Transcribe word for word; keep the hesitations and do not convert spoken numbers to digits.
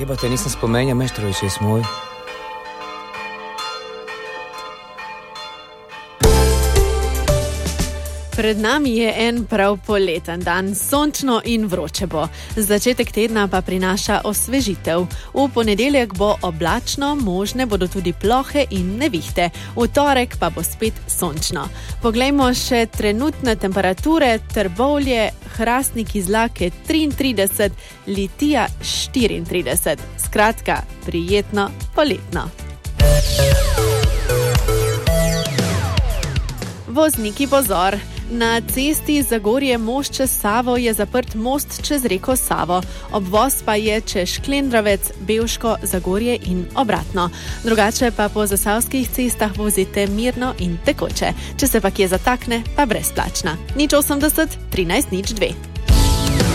Jebate, nisam spomenja Meštrović je svoj. Pred nami je en prav poleten dan, sončno in vroče bo. Začetek tedna pa prinaša osvežitev. V ponedeljek bo oblačno, možne bodo tudi plohe in nevihte. V torek pa bo spet sončno. Poglejmo še trenutne temperature. Trbovlje, Hrastnik iz Lake triintrideset, Litija štiriintrideset. Skratka, prijetno poletno. Vozniki pozor! Na cesti Zagorje-Most čez Savo je zaprt most čez reko Savo. Obvoz pa je čez Šklendrovec, Bevško, Zagorje in obratno. Drugače pa po zasavskih cestah vozite mirno in tekoče. Če se pa kje zatakne, pa brezplačna. nič osemdeset, trinajst nič dve.